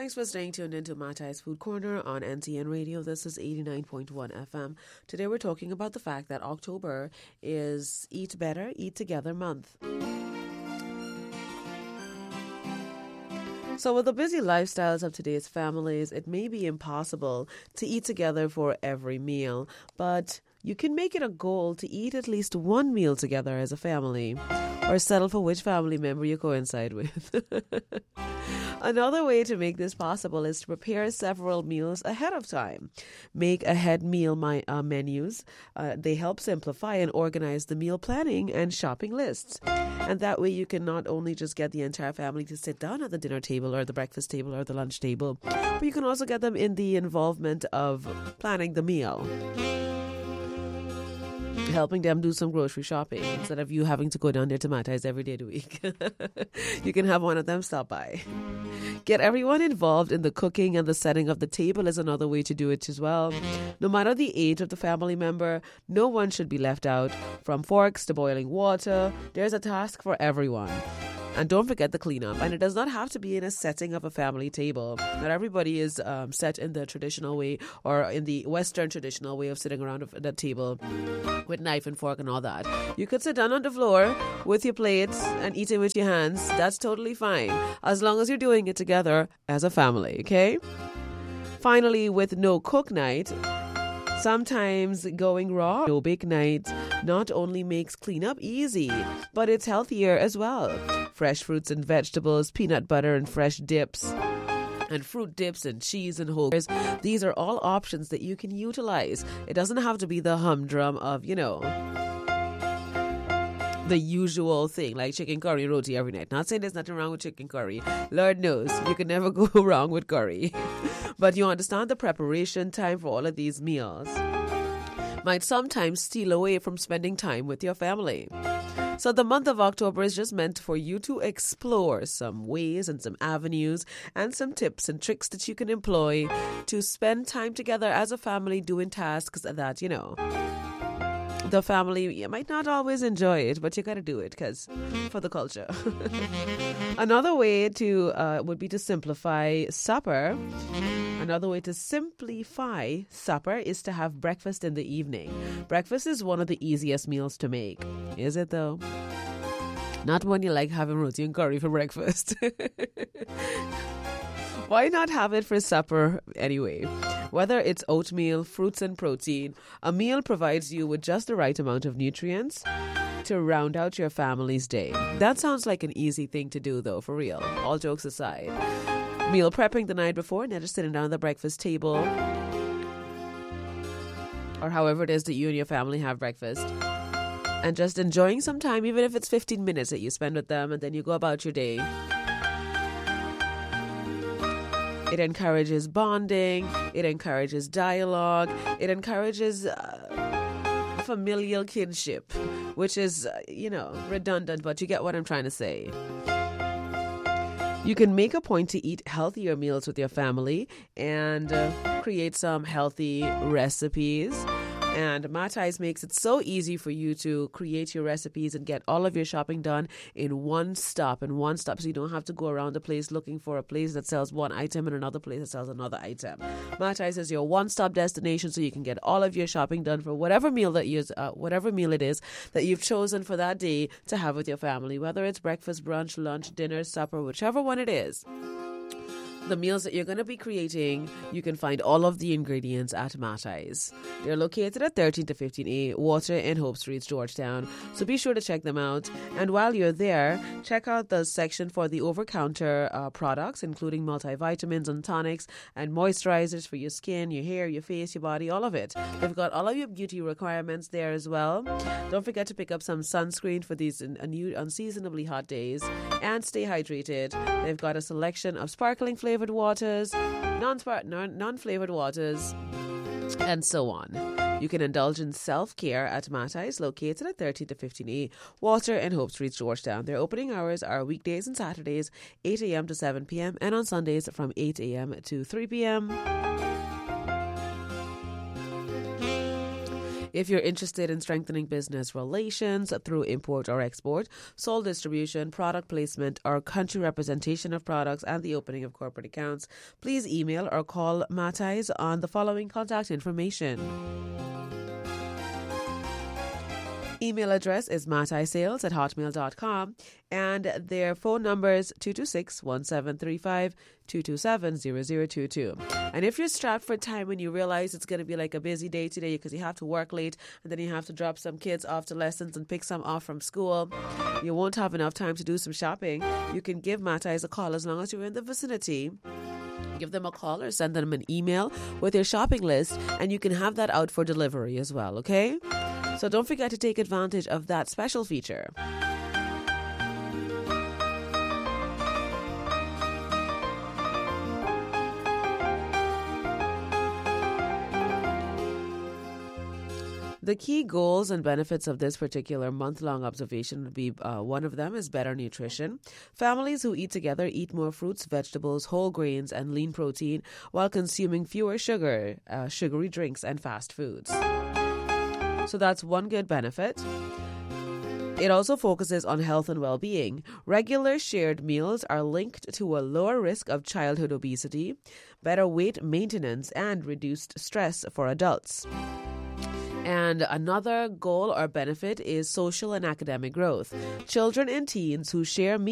Thanks for staying tuned into Matai's Food Corner on NTN Radio. This is 89.1 FM. Today we're talking about the fact that October is Eat Better, Eat Together month. So with the busy lifestyles of today's families, it may be impossible to eat together for every meal, but you can make it a goal to eat at least one meal together as a family, or settle for which family member you coincide with. Another way to make this possible is to prepare several meals ahead of time. Make ahead meal menus. They help simplify and organize the meal planning and shopping lists. And that way you can not only just get the entire family to sit down at the dinner table or the breakfast table or the lunch table, but you can also get them in the involvement of planning the meal, helping them do some grocery shopping instead of you having to go down there to Matai's every day of the week. You can have one of them stop by. Get everyone involved in the cooking and the setting of the table is another way to do it as well. No matter the age of the family member, no one should be left out. From forks to boiling water, there's a task for everyone. And don't forget the cleanup. And it does not have to be in a setting of a family table. Not everybody is set in the traditional way or in the Western traditional way of sitting around the table with knife and fork and all that. You could sit down on the floor with your plates and eating with your hands. That's totally fine, as long as you're doing it together as a family, okay? Finally, with no cook night, sometimes going raw, no bake night, not only makes cleanup easy, but it's healthier as well. Fresh fruits and vegetables, peanut butter and fresh dips, and fruit dips and cheese and whole grains. These are all options that you can utilize. It doesn't have to be the humdrum of, the usual thing, like chicken curry roti every night. Not saying there's nothing wrong with chicken curry. Lord knows, you can never go wrong with curry. But you understand the preparation time for all of these meals might sometimes steal away from spending time with your family. So the month of October is just meant for you to explore some ways and some avenues and some tips and tricks that you can employ to spend time together as a family doing tasks that, the family, you might not always enjoy it, but you got to do it because for the culture. Another way to would be to simplify supper. Another way to simplify supper is to have breakfast in the evening. Breakfast is one of the easiest meals to make. Is it though? Not when you like having roti and curry for breakfast. Why not have it for supper anyway? Whether it's oatmeal, fruits and protein, a meal provides you with just the right amount of nutrients to round out your family's day. That sounds like an easy thing to do though, for real. All jokes aside. Meal prepping the night before, and just sitting down at the breakfast table, or however it is that you and your family have breakfast, and just enjoying some time, even if it's 15 minutes that you spend with them, and then you go about your day. It encourages bonding, it encourages dialogue, it encourages familial kinship, which is, redundant, but you get what I'm trying to say. You can make a point to eat healthier meals with your family and create some healthy recipes. And Matai's makes it so easy for you to create your recipes and get all of your shopping done in one stop, so you don't have to go around the place looking for a place that sells one item and another place that sells another item. Matai's is your one-stop destination, so you can get all of your shopping done for whatever meal it is that you've chosen for that day to have with your family, whether it's breakfast, brunch, lunch, dinner, supper, whichever one it is. The meals that you're going to be creating, you can find all of the ingredients at Matai's. They're located at 13 to 15A Water and Hope Streets, Georgetown. So be sure to check them out. And while you're there, check out the section for the over-counter products, including multivitamins and tonics and moisturizers for your skin, your hair, your face, your body, all of it. They've got all of your beauty requirements there as well. Don't forget to pick up some sunscreen for these unseasonably hot days and stay hydrated. They've got a selection of sparkling flavored waters, non-flavored waters, and so on. You can indulge in self-care at Matai's, located at 13 to 15A Water and Hope Street, Georgetown. Their opening hours are weekdays and Saturdays, 8 a.m. to 7 p.m., and on Sundays from 8 a.m. to 3 p.m. If you're interested in strengthening business relations through import or export, sole distribution, product placement, or country representation of products and the opening of corporate accounts, please email or call Matthijs on the following contact information. Email address is matthijsales@hotmail.com, and their phone numbers 226-1735, 227-0022. And if you're strapped for time and you realize it's going to be like a busy day today because you have to work late and then you have to drop some kids off to lessons and pick some off from school, you won't have enough time to do some shopping, you can give Matthijs a call as long as you're in the vicinity. Give them a call or send them an email with your shopping list, and you can have that out for delivery as well, okay? So don't forget to take advantage of that special feature. The key goals and benefits of this particular month-long observation would be one of them is better nutrition. Families who eat together eat more fruits, vegetables, whole grains, and lean protein while consuming fewer sugary drinks, and fast foods. So that's one good benefit. It also focuses on health and well-being. Regular shared meals are linked to a lower risk of childhood obesity, better weight maintenance, and reduced stress for adults. And another goal or benefit is social and academic growth. Children and teens who share meals